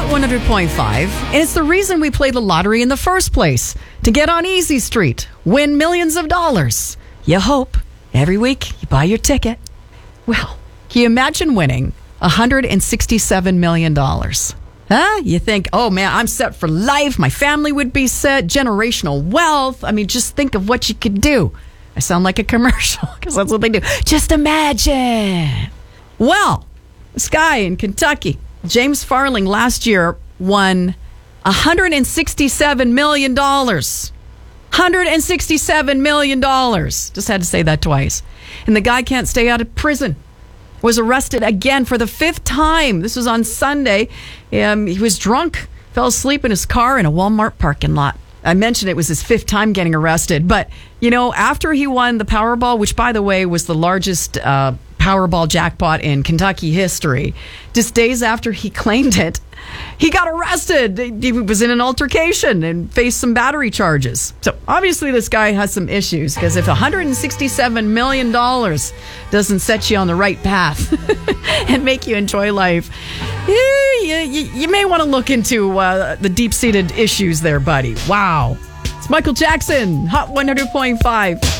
100.5, and it's the reason we play the lottery in the first place. To get on Easy Street, win millions of dollars. You hope. Every week, you buy your ticket. Well, can you imagine winning $167 million? Huh? You think, oh man, I'm set for life. My family would be set. Generational wealth. I mean, just think of what you could do. I sound like a commercial because that's what they do. Just imagine. Well, this guy in Kentucky, James Farling, last year won $167 million. $167 million. Just had to say that twice. And the guy can't stay out of prison. Was arrested again for the fifth time. This was on Sunday. He was drunk, fell asleep in his car in a Walmart parking lot. I mentioned it was his fifth time getting arrested. But, you know, after he won the Powerball, which, by the way, was the largest Powerball jackpot in Kentucky history, just days after he claimed it, he got arrested. He was in an altercation and faced some battery charges. So obviously this guy has some issues, because if $167 million doesn't set you on the right path and make you enjoy life, you may want to look into the deep-seated issues there, buddy. Wow. It's Michael Jackson, Hot 100.5.